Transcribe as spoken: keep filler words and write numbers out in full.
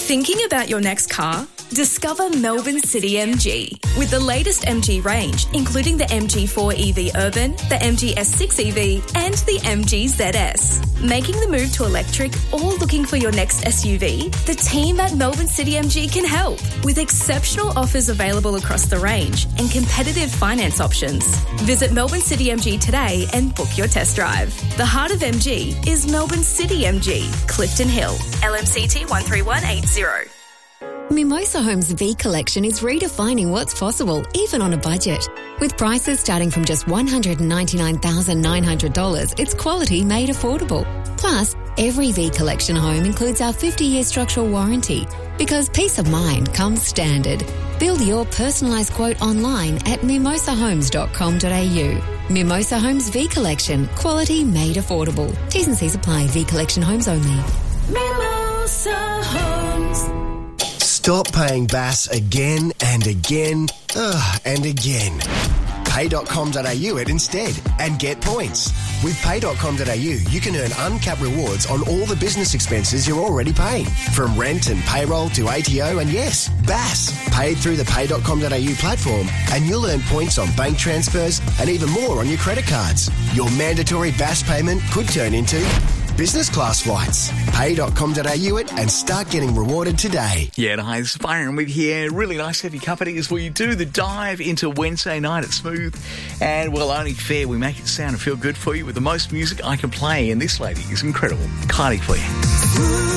Thinking about your next car? Discover Melbourne City M G. With the latest M G range, including the M G four E V Urban, the M G S six E V and the M G Z S. Making the move to electric or looking for your next S U V? The team at Melbourne City M G can help with exceptional offers available across the range and competitive finance options. Visit Melbourne City M G today and book your test drive. The heart of M G is Melbourne City M G, Clifton Hill, L M C T one three one eight zero. Mimosa Homes V Collection is redefining what's possible, even on a budget. With prices starting from just one hundred ninety-nine thousand nine hundred dollars, it's quality made affordable. Plus, every V Collection home includes our fifty-year structural warranty, because peace of mind comes standard. Build your personalised quote online at mimosa homes dot com dot a u. Mimosa Homes V Collection, quality made affordable. T's and C's apply. V Collection homes only. Mimosa Homes. Stop paying B A S again and again ugh, and again. pay dot com dot a u it instead and get points. With pay dot com dot a u, you can earn uncapped rewards on all the business expenses you're already paying, from rent and payroll to A T O and, yes, B A S. Paid through the pay dot com dot a u platform, and you'll earn points on bank transfers and even more on your credit cards. Your mandatory B A S payment could turn into business class flights. pay dot com dot a u it and start getting rewarded today. Yeah, hi, this is Byron with here. Really nice heavy company as we do the dive into Wednesday night at Smooth. And, well, only fair we make it sound and feel good for you with the most music I can play. And this lady is incredible. Kylie for you.